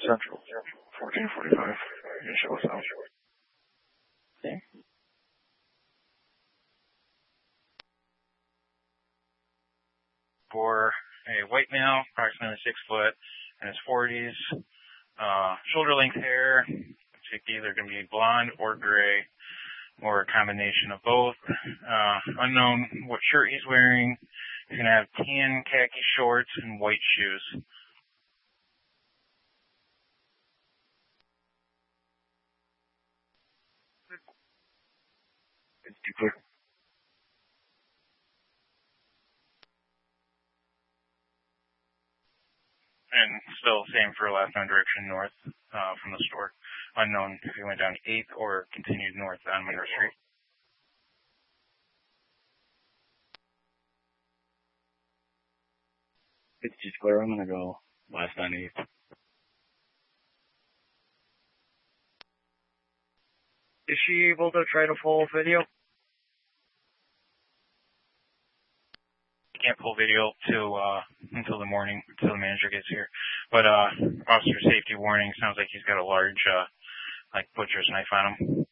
Central, 1445. You can show us out. Okay. For a white male, approximately 6 foot, in his 40s, shoulder length hair, it's either going to be blonde or gray, or a combination of both. Unknown what shirt he's wearing. He's going to have tan khaki shorts and white shoes. It's too quick. And still same for left-hand direction north from the store. Unknown if he went down 8th or continued north on Monroe Street. It's too clear. I'm going to go west on 8th. Is she able to try to pull video? Can't pull video until the morning, until the manager gets here. But officer safety warning, sounds like he's got a large like butcher's knife on him.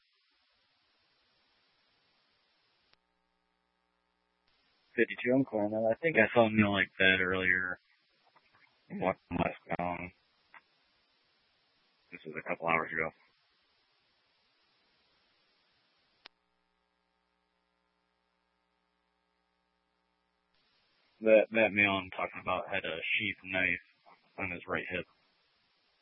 52, I'm calling that. I think I saw a meal like that earlier. Westbound. This was a couple hours ago. That male I'm talking about had a sheath knife on his right hip.